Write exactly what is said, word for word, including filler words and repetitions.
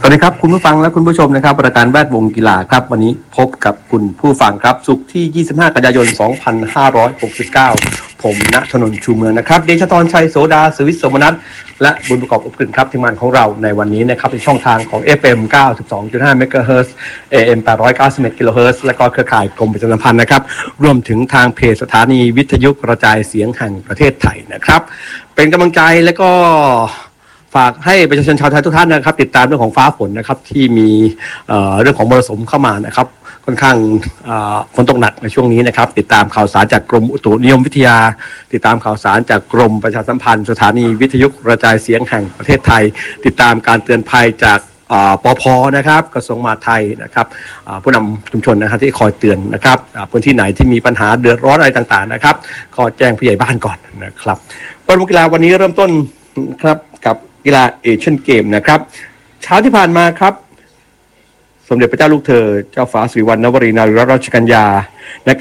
วัสดีครับคุณผู้ฟังและคุณผู้ชมนะครับรายการแวดวงกีฬาครับวันนี้พบกับคุณผู้ฟังครับศุกร์ที่ยี่สิบห้ากันยายนสองพันห้าร้อยหกสิบเก้าผมณถนนชูเมืองนะครับเดชธรชัยโสดาสวิทย์สมนัสและบุญประกอบอบกลิ่นครับทีมงานของเราในวันนี้นะครับในช่องทางของ เอฟ เอ็ม เก้าสิบสองจุดห้า เมกะเฮิรตซ์ เอ เอ็ม แปดร้อยเก้าสิบเอ็ด กิโลเฮิรตซ์และก็เครือข่ายกรมประชาสัมพันธ์นะครับรวมถึงทางเพจสถานีวิทยุกระจายเสียงแห่งประเทศไทยนะครับเป็นกำลังใจและก็ฝากให้ประชาชนชาวไทยทุกท่านนะครับติดตามเรื่องของฟ้าฝนนะครับที่มีเอ่อเรื่องของมรสุมเข้ามานะครับค่อนข้างฝนตกหนักในช่วงนี้นะครับติดตามข่าวสารจากกรมอุตุนิยมวิทยาติดตามข่าวสารจากกรมประชาสัมพันธ์สถานีวิทยุกระจายเสียงแห่งประเทศไทยติดตามการเตือนภัยจากปภนะครับกระทรวงมหาดไทยนะครับผู้นำชุมชนนะครับที่คอยเตือนนะครับพื้นที่ไหนที่มีปัญหาเดือดร้อนอะไรต่างๆนะครับก็แจ้งผู้ใหญ่บ้านก่อนนะครับโปรแกรมกีฬาวันนี้เริ่มต้นครับกับกีฬาเอเชียนเกมนะครับเช้าที่ผ่านมาครับสมเด็จพระเจ้าลูกเธอเจ้าฟ้าสิริวัณณวรีนารีรัตนราชกัญญา